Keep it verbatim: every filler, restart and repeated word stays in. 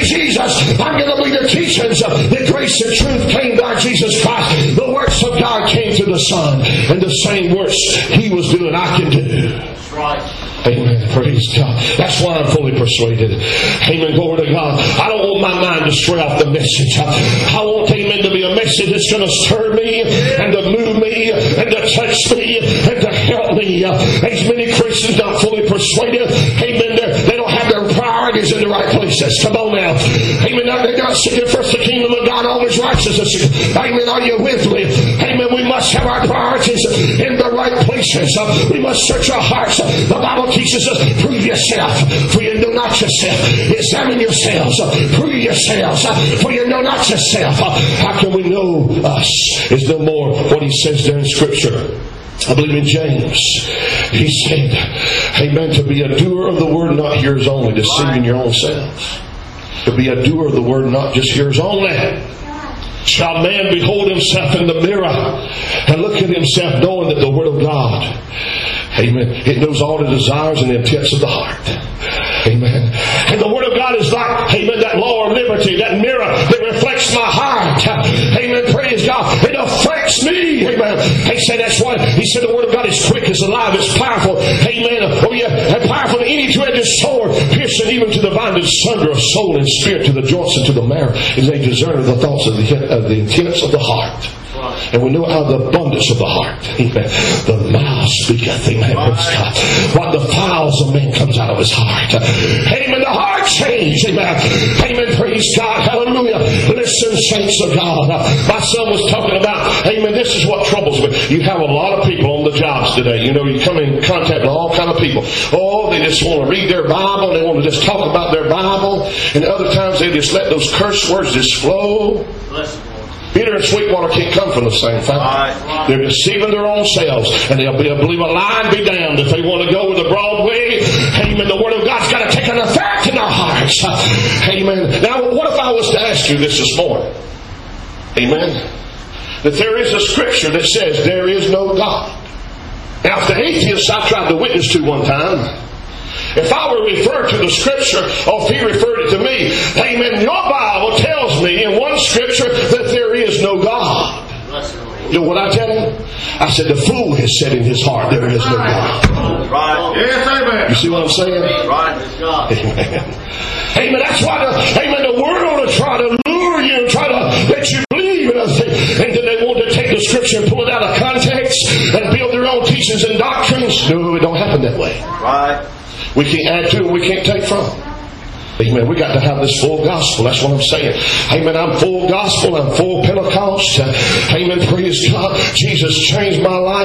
Jesus. I'm going to be the teachings of the grace and truth came by Jesus Christ. The works of God came through the Son. And the same works He was doing, I can do. That's right. Amen. Praise God. That's why I'm fully persuaded. Amen. Glory to God. I don't want my mind to stray off the message. I want, amen, to be a message that's going to stir me and to move me and to touch me and to help me. As many Christians not fully persuaded, amen, they don't have their priorities in the right places. Come on now. Amen. They're not seeking first the kingdom of God, all His righteousness. Amen. Are you with me? Amen. We must have our priorities in the right places. We must search our hearts. The Bible teaches us, prove yourself, for you know not yourself. Examine yourselves, prove yourselves, for you know not yourself. How can we know us? Is no more what he says there in Scripture. I believe in James. He said, amen, to be a doer of the word, not hearers only, deceiving your own selves. To be a doer of the word, not just hearers only. Shall man behold himself in the mirror and look at himself, knowing that the word of God, amen, it knows all the desires and the intents of the heart. Amen. And the word of God is like, amen, that law of liberty, that mirror that reflects my heart. Amen. Praise God. It affects me. Amen. He said that's why he said the word of God is quick, it's alive, it's powerful. Amen. Oh yeah, and powerful than any two-edged sword, piercing even to the dividing sunder of soul and spirit, to the joints and to the marrow, is a discerner of the thoughts of the, of the intents of the heart. And we know out of the abundance of the heart, amen, the mouth speaketh, amen, praise God. What defiles a man comes out of his heart. Amen, the heart change, amen. Amen, praise God, hallelujah. Listen, saints of God. My son was talking about, amen, this is what troubles me. You have a lot of people on the jobs today. You know, you come in contact with all kind of people. Oh, they just want to read their Bible. They want to just talk about their Bible. And other times they just let those curse words just flow. Peter and Sweetwater can't come from the same family. They're deceiving their own selves. And they'll be, believe a lie and be damned if they want to go with the broad way. Amen. The Word of God's got to take an effect in our hearts. Amen. Now, what if I was to ask you this this morning? Amen. That there is a scripture that says there is no God. Now, if the atheists I tried to witness to one time, if I were to refer to the scripture, or if he referred it to me, amen, your Bible tells me in one scripture that there is no God. You know what I tell him? I said, the fool has said in his heart, there is no God. Right. Yes, amen. You see what I'm saying? Right. Amen. Amen. That's why the, amen, the world will try to lure you and try to let you believe in a thing. And then they want to take the scripture and pull it out of context and build their own teachings and doctrines. No, it don't happen that way. Right. We can't add to it, we can't take from. Amen. We got to have this full gospel. That's what I'm saying. Amen. I'm full gospel. I'm full Pentecost. Amen. Praise God. Jesus changed my life.